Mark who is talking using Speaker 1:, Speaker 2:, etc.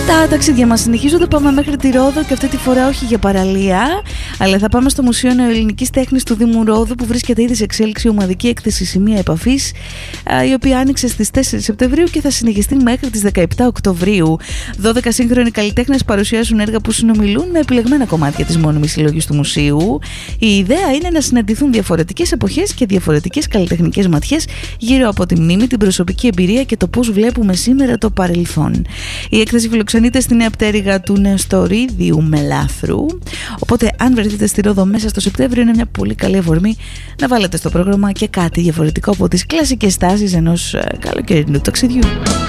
Speaker 1: Τα ταξίδια μας συνεχίζονται, πάμε μέχρι τη Ρόδο και αυτή τη φορά όχι για παραλία, αλλά θα πάμε στο Μουσείο Νεοελληνικής Τέχνης του Δήμου Ρόδου, που βρίσκεται ήδη σε εξέλιξη ομαδική έκθεση Σημεία Επαφής, η οποία άνοιξε στις 4 Σεπτεμβρίου και θα συνεχιστεί μέχρι τις 17 Οκτωβρίου. 12 σύγχρονοι καλλιτέχνες παρουσιάζουν έργα που συνομιλούν με επιλεγμένα κομμάτια της μόνιμης συλλογής του μουσείου. Η ιδέα είναι να συναντηθούν διαφορετικές εποχές και διαφορετικές καλλιτεχνικές ματιές γύρω από τη μνήμη, την προσωπική εμπειρία και το πώς βλέπουμε σήμερα το παρελθόν. Η έκθεση φιλοξενείται στη νέα πτέρυγα του Νεοστορίδιου Μελάθρου. Οπότε, αν βρεθείτε στη Ρόδο μέσα στο Σεπτέμβριο, είναι μια πολύ καλή αφορμή να βάλετε στο πρόγραμμα και κάτι διαφορετικό από τις κλασικές τάσεις ενός καλοκαιρινού ταξιδιού.